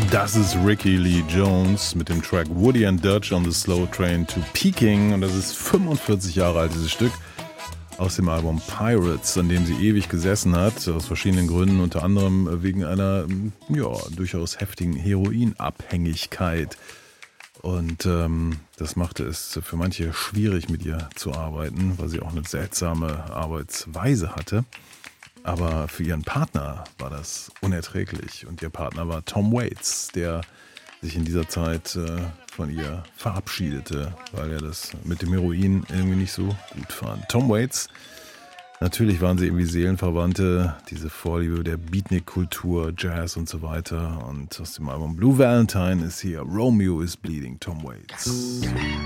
Das ist Ricky Lee Jones mit dem Track Woody and Dutch on the Slow Train to Peking. Und das ist 45 Jahre alt, dieses Stück aus dem Album Pirates, an dem sie ewig gesessen hat, aus verschiedenen Gründen, unter anderem wegen einer durchaus heftigen Heroinabhängigkeit. Und das machte es für manche schwierig, mit ihr zu arbeiten, weil sie auch eine seltsame Arbeitsweise hatte. Aber für ihren Partner war das unerträglich. Und ihr Partner war Tom Waits, der sich in dieser Zeit von ihr verabschiedete, weil er das mit dem Heroin irgendwie nicht so gut fand. Tom Waits, natürlich waren sie irgendwie Seelenverwandte, diese Vorliebe der Beatnik-Kultur, Jazz und so weiter. Und aus dem Album Blue Valentine ist hier Romeo is Bleeding, Tom Waits.